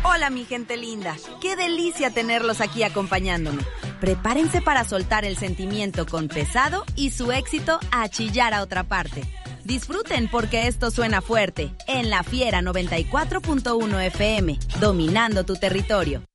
Hola mi gente linda, qué delicia tenerlos aquí acompañándome. Prepárense para soltar el sentimiento con Pesado y su éxito A Chillar a Otra Parte. Disfruten porque esto suena fuerte en La Fiera 94.1 FM, dominando tu territorio.